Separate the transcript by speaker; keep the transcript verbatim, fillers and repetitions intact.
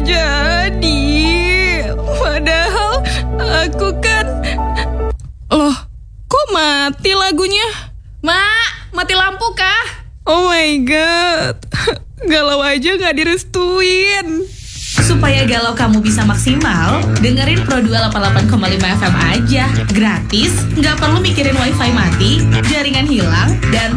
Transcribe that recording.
Speaker 1: jadi. Padahal aku kan... Loh, kok mati lagunya?
Speaker 2: Mak, mati lampu kah?
Speaker 1: Oh my god, galau aja gak direstuin.
Speaker 2: Supaya galau kamu bisa maksimal, dengerin Pro dua delapan puluh delapan koma lima F M aja. Gratis, nggak perlu mikirin wifi mati, jaringan hilang, dan